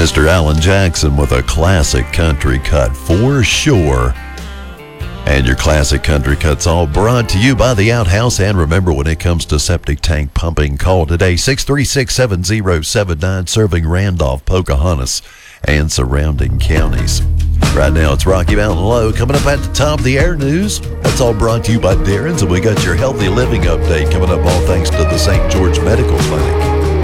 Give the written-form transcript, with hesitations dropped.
Mr. Alan Jackson with a classic country cut for sure. And your classic country cuts all brought to you by the Outhouse. And remember, when it comes to septic tank pumping, call today 636-7079, serving Randolph, Pocahontas, and surrounding counties. Right now, it's Rocky Mountain Low coming up at the top of the air news. That's all brought to you by Darren's, and we got your healthy living update coming up, all thanks to the St. George Medical Clinic.